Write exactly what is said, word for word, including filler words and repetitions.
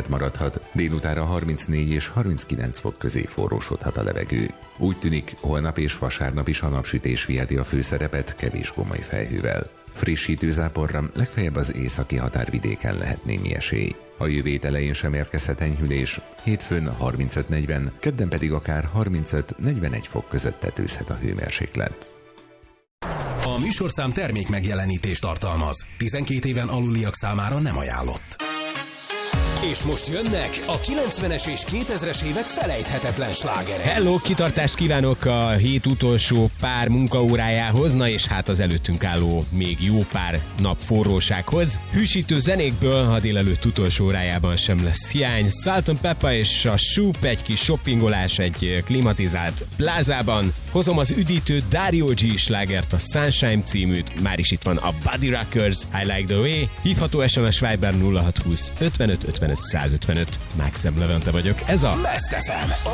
felhősebb maradhat, délutára harmincnégy és harminckilenc fok közé forrósodhat a levegő. Úgy tűnik, holnap és vasárnap is a napsütés viheti a főszerepet kevés gomoly felhővel. Frissítő záporra legfeljebb az északi határvidéken lehet némi esély. A jövő hét elején sem érkezhet enyhülés, hétfőn harmincöt negyven, kedden pedig akár harmincöt negyvenegy fok között tetőzhet a hőmérséklet. A műsorszám termék megjelenítést tartalmaz. tizenkét éven aluliak számára nem ajánlott. És most jönnek a kilencvenes és kétezres évek felejthetetlen slágerei. Hello, kitartást kívánok a hét utolsó pár munkaórájához, na és hát az előttünk álló még jó pár nap forrósághoz. Hűsítő zenékből a délelőtt utolsó órájában sem lesz hiány. Salt and Pepper és a Shoop, egy kis shoppingolás egy klimatizált plázában. Hozom az üdítő Dario G slágert, a Sunshine címűt, már is itt van a Body Rockers, I Like the Way. Hívható es em es Viber nulla hat húsz ötvenöt ötvenöt százötvenöt. Maxem Levente vagyok, ez a Best ef em, a